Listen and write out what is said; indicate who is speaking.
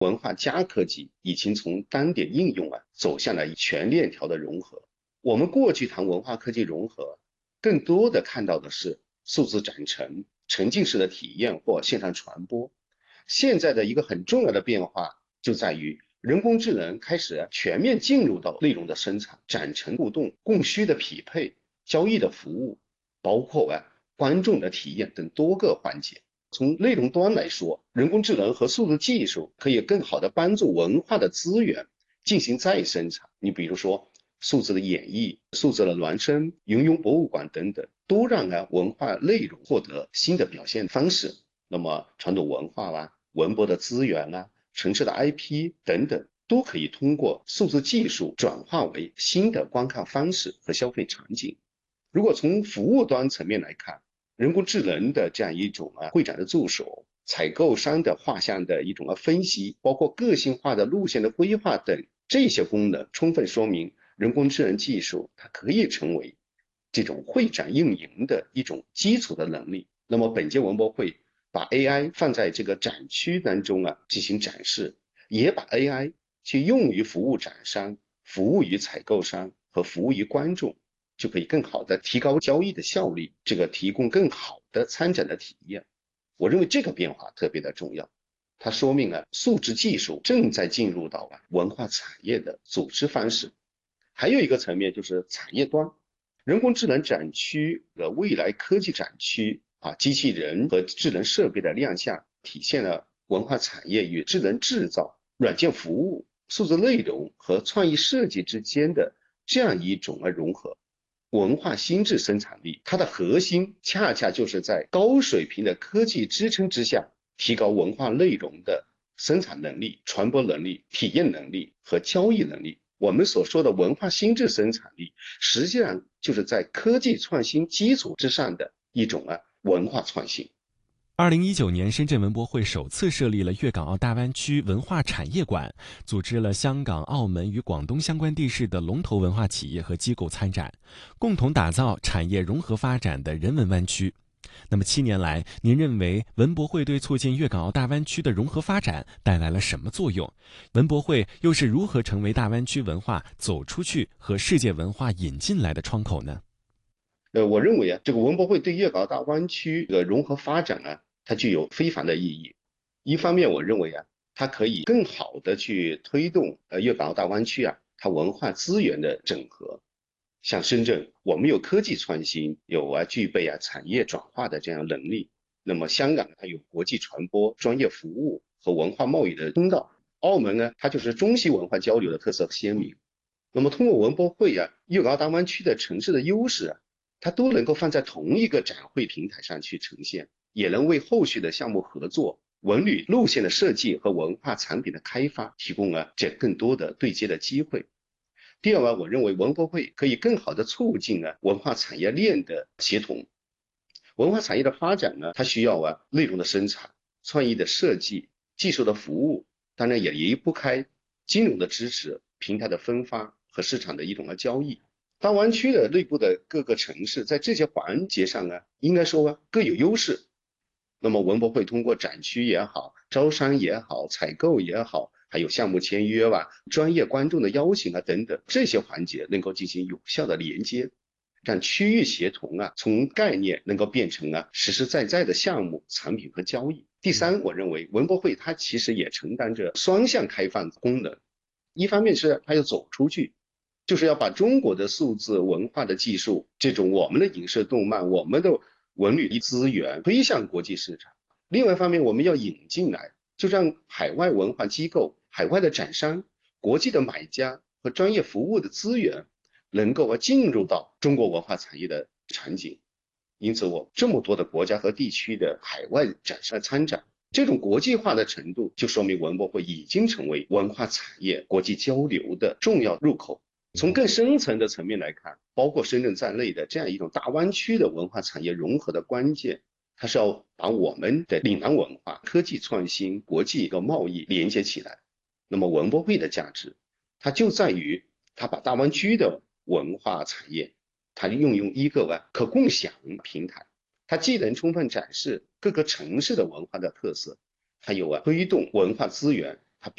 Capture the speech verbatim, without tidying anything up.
Speaker 1: 文化加科技已经从单点应用啊走向了全链条的融合。我们过去谈文化科技融合，更多的看到的是数字展陈、沉浸式的体验或线上传播。现在的一个很重要的变化就在于人工智能开始全面进入到内容的生产、展陈互动、供需的匹配、交易的服务，包括啊观众的体验等多个环节。从内容端来说，人工智能和数字技术可以更好的帮助文化的资源进行再生产。你比如说，数字的演绎、数字的孪生、云涌博物馆等等，都让啊文化内容获得新的表现方式。那么传统文化啦、文博的资源啦、城市的 I P 等等，都可以通过数字技术转化为新的观看方式和消费场景。如果从服务端层面来看，人工智能的这样一种啊会展的助手、采购商的画像的一种啊分析，包括个性化的路线的规划等这些功能，充分说明人工智能技术它可以成为这种会展运营的一种基础的能力。那么本届文博会把 A I 放在这个展区当中啊进行展示，也把 A I 去用于服务展商、服务于采购商和服务于观众，就可以更好的提高交易的效率，这个提供更好的参展的体验。我认为这个变化特别的重要，它说明了数字技术正在进入到啊文化产业的组织方式。还有一个层面就是产业端，人工智能展区的未来科技展区啊，机器人和智能设备的亮相，体现了文化产业与智能制造、软件服务、数字内容和创意设计之间的这样一种融合。文化心智生产力，它的核心恰恰就是在高水平的科技支撑之下，提高文化内容的生产能力、传播能力、体验能力和交易能力。我们所说的文化心智生产力，实际上就是在科技创新基础之上的一种啊文化创新。
Speaker 2: 二零一九年，深圳文博会首次设立了粤港澳大湾区文化产业馆，组织了香港、澳门与广东相关地市的龙头文化企业和机构参展，共同打造产业融合发展的人文湾区。那么七年来，您认为文博会对促进粤港澳大湾区的融合发展带来了什么作用？文博会又是如何成为大湾区文化走出去和世界文化引进来的窗口呢？
Speaker 1: 呃，我认为啊，这个文博会对粤港澳大湾区的融合发展啊，它具有非凡的意义。一方面，我认为啊，它可以更好的去推动呃粤港澳大湾区啊，它文化资源的整合。像深圳，我们有科技创新，有啊具备啊产业转化的这样能力。那么香港它有国际传播、专业服务和文化贸易的通道。澳门呢，它就是中西文化交流的特色鲜明。那么通过文博会啊，粤港澳大湾区的城市的优势啊，它都能够放在同一个展会平台上去呈现，也能为后续的项目合作、文旅路线的设计和文化产品的开发提供了这更多的对接的机会。第二个，我认为文博会可以更好的促进啊文化产业链的协同。文化产业的发展呢，它需要啊内容的生产、创意的设计、技术的服务，当然也离不开金融的支持、平台的分发和市场的一种的交易。大湾区的内部的各个城市在这些环节上呢，应该说啊各有优势。那么文博会通过展区也好、招商也好、采购也好，还有项目签约吧、专业观众的邀请啊等等，这些环节能够进行有效的连接，让区域协同啊从概念能够变成啊实实在在的项目、产品和交易。第三，我认为文博会它其实也承担着双向开放功能，一方面是它要走出去，就是要把中国的数字文化的技术，这种我们的影视动漫、我们的文旅资源推向国际市场。另外一方面，我们要引进来，就让海外文化机构、海外的展商、国际的买家和专业服务的资源，能够进入到中国文化产业的场景。因此，我这么多的国家和地区的海外展商参展，这种国际化的程度，就说明文博会已经成为文化产业国际交流的重要入口。从更深层的层面来看，包括深圳在内的这样一种大湾区的文化产业融合的关键，它是要把我们的岭南文化、科技创新、国际和贸易连接起来。那么文博会的价值，它就在于它把大湾区的文化产业，它运用一个啊可共享平台，它既能充分展示各个城市的文化的特色，还有啊推动文化资源